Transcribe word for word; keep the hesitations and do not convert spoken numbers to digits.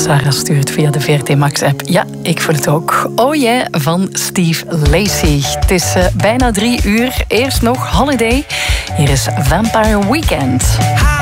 Sarah stuurt via de V R T Max-app. Ja, ik voel het ook. Oh yeah, van Steve Lacy. Het is uh, bijna drie uur. Eerst nog Holiday. Hier is Vampire Weekend.